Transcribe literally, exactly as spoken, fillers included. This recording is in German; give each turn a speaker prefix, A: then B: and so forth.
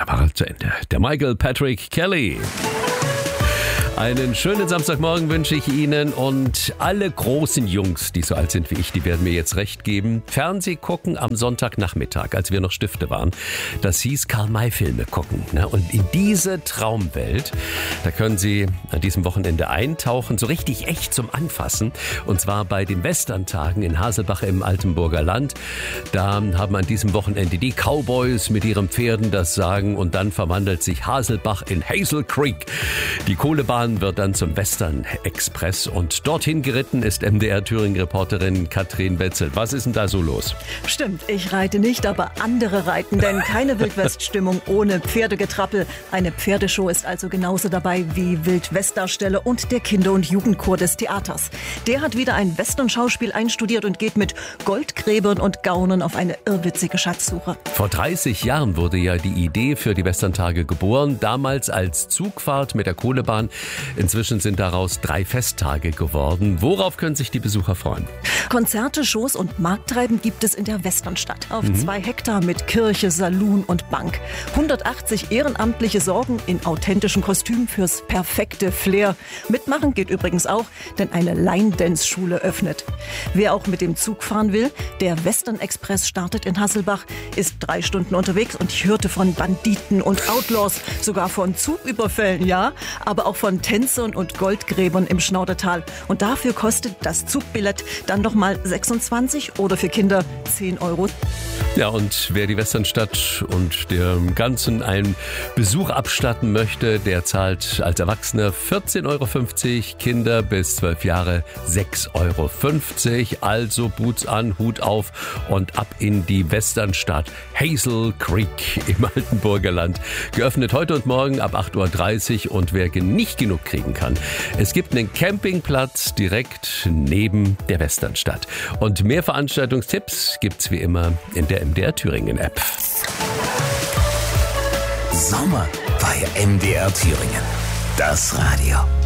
A: da war er zu Ende. Der Michael Patrick Kelly. Einen schönen Samstagmorgen wünsche ich Ihnen und alle großen Jungs, die so alt sind wie ich, die werden mir jetzt recht geben. Fernseh gucken am Sonntagnachmittag, als wir noch Stifte waren. Das hieß Karl-May-Filme gucken. Und in diese Traumwelt, da können Sie an diesem Wochenende eintauchen, so richtig echt zum Anfassen. Und zwar bei den Westerntagen in Haselbach im Altenburger Land. Da haben an diesem Wochenende die Cowboys mit ihren Pferden das Sagen und dann verwandelt sich Haselbach in Hazel Creek. Die Kohlebahn wird dann zum Western Express und dorthin geritten ist M D R Thüringen-Reporterin Katrin Wetzel. Was ist denn da so los?
B: Stimmt, ich reite nicht, aber andere reiten, denn keine Wildwest-Stimmung ohne Pferdegetrappel. Eine Pferdeshow ist also genauso dabei wie Wildwest-Darsteller und der Kinder- und Jugendchor des Theaters. Der hat wieder ein Western-Schauspiel einstudiert und geht mit Goldgräbern und Gaunern auf eine irrwitzige Schatzsuche.
A: Vor dreißig Jahren wurde ja die Idee für die Westerntage geboren, damals als Zugfahrt mit der Kohlebahn. Inzwischen sind daraus drei Festtage geworden. Worauf können sich die Besucher freuen?
B: Konzerte, Shows und Markttreiben gibt es in der Westernstadt. Auf mhm. zwei Hektar mit Kirche, Saloon und Bank. hundertachtzig Ehrenamtliche sorgen in authentischen Kostümen fürs perfekte Flair. Mitmachen geht übrigens auch, denn eine Line-Dance-Schule öffnet. Wer auch mit dem Zug fahren will, der Western Express startet in Hasselbach, ist drei Stunden unterwegs und ich hörte von Banditen und Outlaws, sogar von Zugüberfällen, ja, aber auch von Tänzern und Goldgräbern im Schnaudertal. Und dafür kostet das Zugbillett dann noch mal sechsundzwanzig oder für Kinder zehn Euro.
A: Ja, und wer die Westernstadt und dem Ganzen einen Besuch abstatten möchte, der zahlt als Erwachsener vierzehn Euro fünfzig, Kinder bis zwölf Jahre sechs Euro fünfzig. Also Boots an, Hut auf und ab in die Westernstadt Hazel Creek im Altenburger Land. Geöffnet heute und morgen ab acht Uhr dreißig und wer nicht genug kriegen kann, es gibt einen Campingplatz direkt neben der Westernstadt. Und mehr Veranstaltungstipps gibt's wie immer in der M D R Thüringen App.
C: Sommer bei M D R Thüringen. Das Radio.